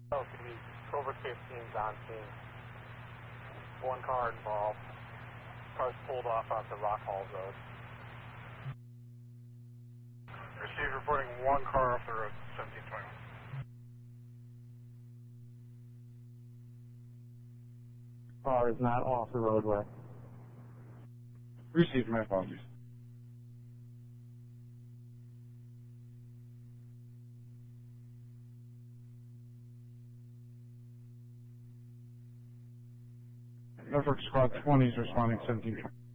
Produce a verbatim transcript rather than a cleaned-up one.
Oh, to be Cobra fifteen's on scene. One car involved. Car's pulled off onto Rock Hall Road. Receive reporting one car off the road, seventeen twenty-one. Car is not off the roadway. Received, my apologies. Norfolk Squad twenty is responding seventeen twenty.